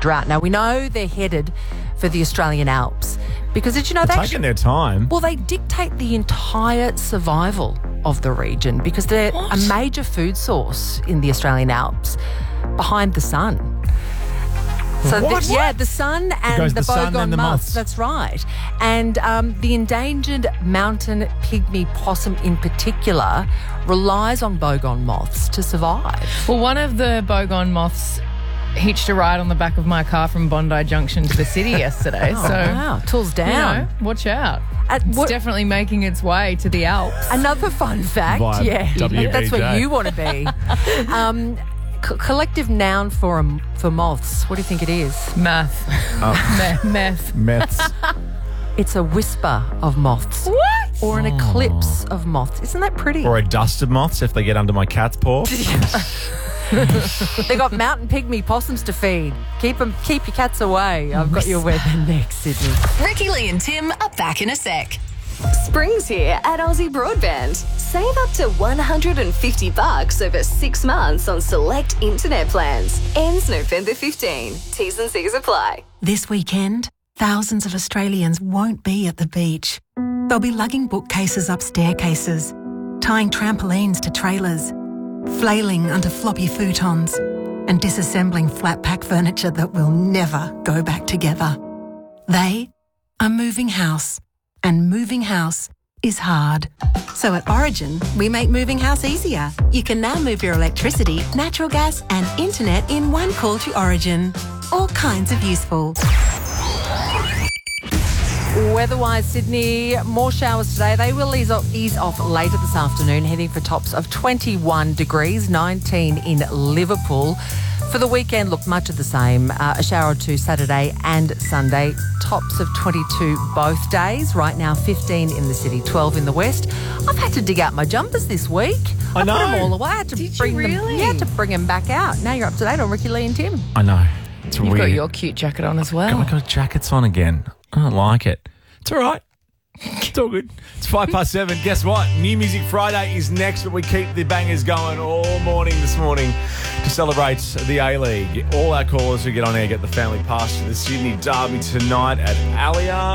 drought. Now, we know they're headed for the Australian Alps because did you know They're they taking their time. Well, they dictate the entire survival of the region because they're a major food source in the Australian Alps behind the sun. So, the sun and goes the the sun bogon and the moths. That's right. And the endangered mountain pygmy possum in particular relies on bogon moths to survive. Well, one of the bogon moths hitched a ride on the back of my car from Bondi Junction to the city yesterday. Wow, tools down. Watch out. It's definitely making its way to the Alps. Another fun fact, Via WBJ. that's where you want to be. Collective noun for moths. What do you think it is? Meth. Meth. Meths. It's a whisper of moths. What? Or an eclipse of moths. Isn't that pretty? Or a dust of moths if they get under my cat's paw. They got mountain pygmy possums to feed. Keep your cats away. I've got your weather next, Sydney. Ricky Lee and Tim are back in a sec. Spring's here at Aussie Broadband. Save up to $150 over 6 months on select internet plans. Ends November 15. T's and C's apply. This weekend, thousands of Australians won't be at the beach. They'll be lugging bookcases up staircases, tying trampolines to trailers, flailing under floppy futons, and disassembling flat-pack furniture that will never go back together. They are moving house, and moving house is hard. So at Origin, we make moving house easier. You can now move your electricity, natural gas and internet in one call to Origin. All kinds of useful. Weather-wise, Sydney, more showers today. They will ease off later this afternoon, heading for tops of 21 degrees, 19 in Liverpool. For the weekend, look, much of the same. A shower or two Saturday and Sunday. Tops of 22 both days. Right now, 15 in the city, 12 in the west. I've had to dig out my jumpers this week. I know. Put them all away. I had to bring them. really? Yeah, to bring them back out. Now you're up to date on Ricky Lee and Tim. I know. It's You've weird. got your cute jacket on as well. I got jackets on again. I don't like it. It's all right. It's all good. It's 7:05. Guess what? New Music Friday is next, but we keep the bangers going all morning this morning to celebrate the A-League. All our callers who get on air get the family pass to the Sydney Derby tonight at Allianz.